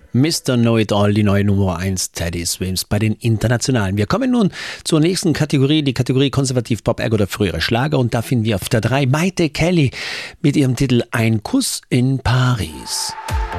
Mr. Know-It-All, die neue Nummer 1 Teddy Swims bei den Internationalen. Wir kommen nun zur nächsten Kategorie, die Kategorie Konservativ Pop oder frühere Schlager. Und da finden wir auf der 3 Maite Kelly mit ihrem Titel Ein Kuss in Paris.